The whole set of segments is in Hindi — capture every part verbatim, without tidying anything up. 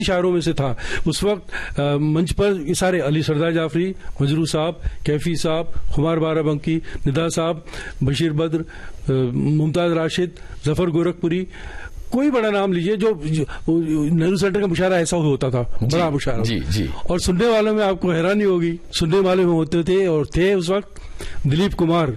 शायरों में से था उस वक्त। आ, मंच पर ये सारे अली सरदार जाफरी, मजरू साहब, कैफी साहब, खुमार बाराबंकी, निदा साहब, बशीर बद्र, मुमताज राशिद, जफर गोरखपुरी, कोई बड़ा नाम लीजिए। जो, जो नेहरू सेंटर का मुशायरा ऐसा होता था, बड़ा मुशायरा जी जी। और सुनने वालों में आपको हैरानी होगी, सुनने वाले में होते थे और थे उस वक्त दिलीप कुमार,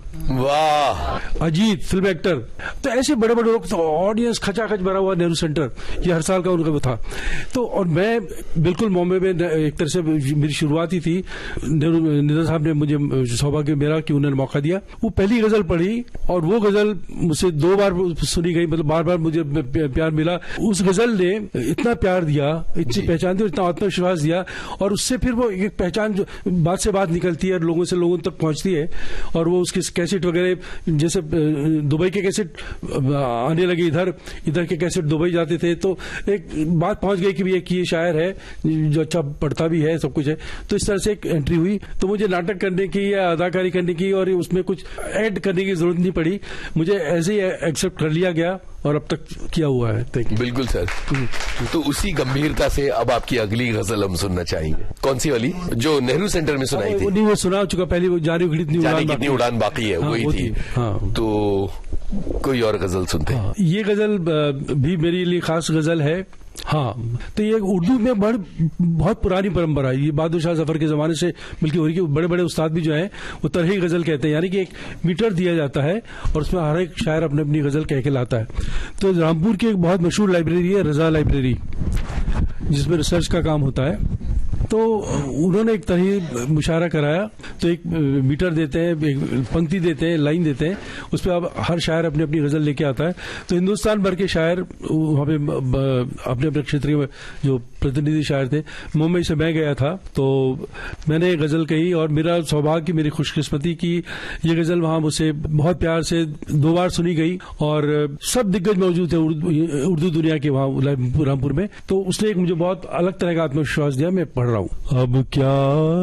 वाह, अजीत फिल्म एक्टर, तो ऐसे बड़े बड़े लोग, तो ऑडियंस खचाखच भरा हुआ नेहरू सेंटर, ये हर साल का उनका वो था। तो और मैं बिल्कुल बॉम्बे में एक तरह से मेरी शुरुआत ही थी। नेहरू निदा साहब ने मुझे सौभाग्य मेरा कि उन्होंने मौका दिया। वो पहली गजल पढ़ी और वो गजल मुझसे दो बार सुनी गई, मतलब बार बार मुझे प्यार मिला। उस गजल ने इतना प्यार दिया, इतनी पहचान दी, इतना आत्मविश्वास दिया, और उससे फिर वो एक पहचान जो बात से बात निकलती है, लोगों से लोगों तक पहुंचती है। और वो उसके कैसेट वगैरह, जैसे दुबई के कैसेट आने लगे, इधर इधर के कैसेट दुबई जाते थे, तो एक बात पहुंच गई कि भी एक ये शायर है जो अच्छा पढ़ता भी है, सब कुछ है। तो इस तरह से एक एंट्री हुई। तो मुझे नाटक करने की या अदाकारी करने की और उसमें कुछ ऐड करने की जरूरत नहीं पड़ी, मुझे ऐसे ही एक्सेप्ट कर लिया गया और अब तक किया हुआ है। बिल्कुल सर। तो उसी गंभीरता से अब आपकी अगली गजल हम सुनना चाहेंगे। कौन सी वाली जो नेहरू सेंटर में सुनाई थी? नहीं, वो सुना चुका पहले, वो जारी कितनी उड़ान, कितनी उड़ान बाकी है, वही थी। हाँ। तो कोई और गजल सुनते हैं? ये गजल भी मेरे लिए खास गजल है। हाँ, तो ये उर्दू में बड़ बहुत पुरानी परंपरा है। ये बहादुर शाह जफर के जमाने से मिलकर हो रही है। बड़े बड़े उस्ताद भी जो हैं वो तरही गजल कहते हैं, यानी कि एक मीटर दिया जाता है और उसमें हर एक शायर अपने अपनी गजल कह के लाता है। तो रामपुर की एक बहुत मशहूर लाइब्रेरी है, रजा लाइब्रेरी, जिसमें रिसर्च का काम होता है। तो उन्होंने एक तरह मुशायरा कराया। तो एक मीटर देते हैं, एक पंक्ति देते हैं, लाइन देते हैं, उस पर अब हर शायर अपनी अपनी गजल लेके आता है। तो हिंदुस्तान भर के शायर वहाँ पे अपने अपने क्षेत्र में जो प्रतिनिधि शायर थे, मुंबई से मैं गया था, तो मैंने गजल कही और मेरा सौभाग्य, मेरी खुशकिस्मती की ये गजल वहाँ मुझसे बहुत प्यार से दो बार सुनी गई और सब दिग्गज मौजूद थे उर्दू दुनिया के वहाँ रामपुर में। तो उसने एक मुझे बहुत अलग तरह का आत्मविश्वास दिया। मैं पढ़ रहा हूँ। अब क्या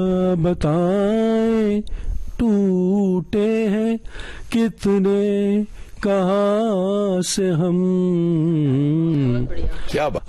बताएं टूटे हैं कितने कहाँ से हम, क्या बात।